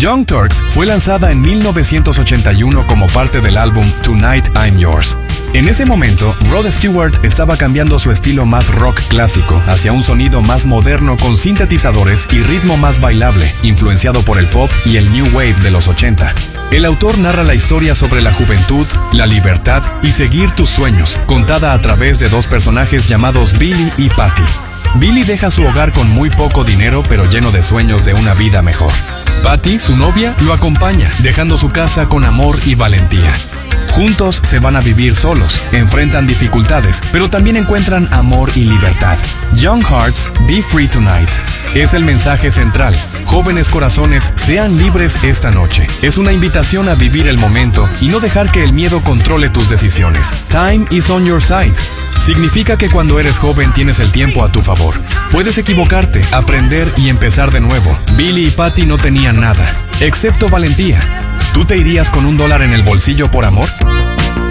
Young Turks fue lanzada en 1981 como parte del álbum Tonight I'm Yours. En ese momento, Rod Stewart estaba cambiando su estilo más rock clásico hacia un sonido más moderno con sintetizadores y ritmo más bailable, influenciado por el pop y el new wave de los 80. El autor narra la historia sobre la juventud, la libertad y seguir tus sueños, contada a través de dos personajes llamados Billy y Patty. Billy deja su hogar con muy poco dinero pero lleno de sueños de una vida mejor. Patty, su novia, lo acompaña, dejando su casa con amor y valentía. Juntos se van a vivir solos, enfrentan dificultades, pero también encuentran amor y libertad. Young Hearts, Be Free Tonight. Es el mensaje central. Jóvenes corazones, sean libres esta noche. Es una invitación a vivir el momento y no dejar que el miedo controle tus decisiones. Time is on your side. Significa que cuando eres joven tienes el tiempo a tu favor. Puedes equivocarte, aprender y empezar de nuevo. Billy y Patty no tenían nada, excepto valentía. ¿Tú te irías con $1 en el bolsillo por amor?